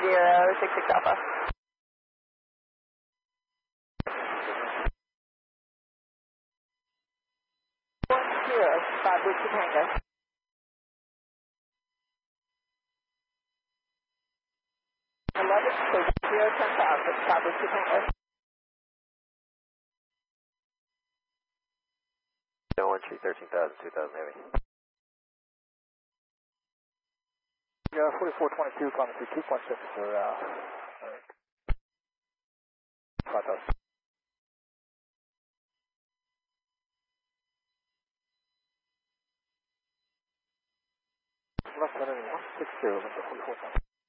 66 Alpha. 5 Whiskey Tango. 11, so 0, 10 Alpha, 5 Whiskey Tango. 1 13,000, 2,000 Heavy. Yeah, 4422, coming through 2.6 for 5,000. Left 160, 4420.